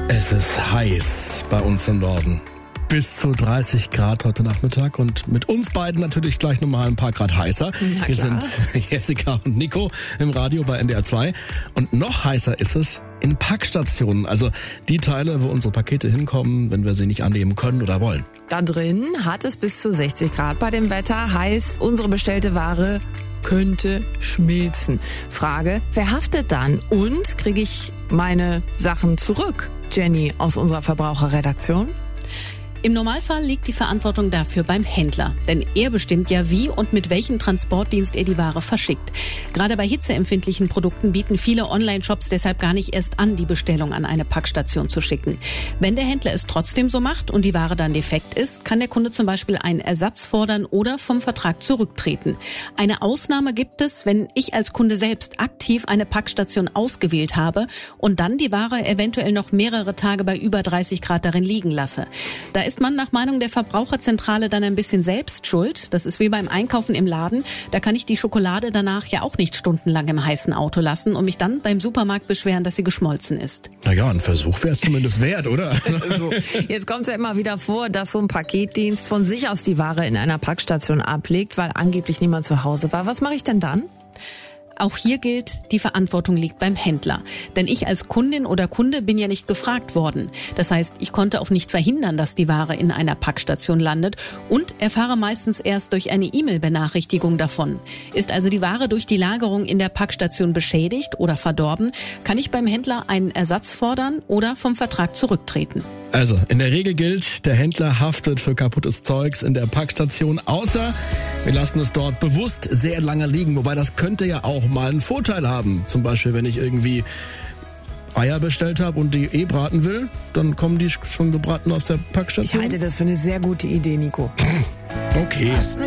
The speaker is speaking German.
Es ist heiß bei uns im Norden. Bis zu 30 Grad heute Nachmittag und mit uns beiden natürlich gleich nochmal ein paar Grad heißer. Hier sind Jessica und Nico im Radio bei NDR 2. Und noch heißer ist es in Packstationen, also die Teile, wo unsere Pakete hinkommen, wenn wir sie nicht annehmen können oder wollen. Da drin hat es bis zu 60 Grad bei dem Wetter, heißt unsere bestellte Ware könnte schmilzen. Frage, wer haftet dann? Und kriege ich meine Sachen zurück? Jenny aus unserer Verbraucherredaktion. Im Normalfall liegt die Verantwortung dafür beim Händler, denn er bestimmt ja, wie und mit welchem Transportdienst er die Ware verschickt. Gerade bei hitzeempfindlichen Produkten bieten viele Online-Shops deshalb gar nicht erst an, die Bestellung an eine Packstation zu schicken. Wenn der Händler es trotzdem so macht und die Ware dann defekt ist, kann der Kunde zum Beispiel einen Ersatz fordern oder vom Vertrag zurücktreten. Eine Ausnahme gibt es, wenn ich als Kunde selbst aktiv eine Packstation ausgewählt habe und dann die Ware eventuell noch mehrere Tage bei über 30 Grad darin liegen lasse. Da ist man nach Meinung der Verbraucherzentrale dann ein bisschen selbst schuld. Das ist wie beim Einkaufen im Laden. Da kann ich die Schokolade danach ja auch nicht stundenlang im heißen Auto lassen und mich dann beim Supermarkt beschweren, dass sie geschmolzen ist. Naja, ein Versuch wäre es zumindest wert, oder? So. Jetzt kommt es ja immer wieder vor, dass so ein Paketdienst von sich aus die Ware in einer Packstation ablegt, weil angeblich niemand zu Hause war. Was mache ich denn dann? Auch hier gilt, die Verantwortung liegt beim Händler. Denn ich als Kundin oder Kunde bin ja nicht gefragt worden. Das heißt, ich konnte auch nicht verhindern, dass die Ware in einer Packstation landet und erfahre meistens erst durch eine E-Mail-Benachrichtigung davon. Ist also die Ware durch die Lagerung in der Packstation beschädigt oder verdorben, kann ich beim Händler einen Ersatz fordern oder vom Vertrag zurücktreten. Also, in der Regel gilt, der Händler haftet für kaputtes Zeugs in der Packstation, außer wir lassen es dort bewusst sehr lange liegen. Wobei das könnte ja auch mal einen Vorteil haben. Zum Beispiel, wenn ich irgendwie Eier bestellt habe und die braten will, dann kommen die schon gebraten aus der Packstation. Ich halte das für eine sehr gute Idee, Nico. Okay.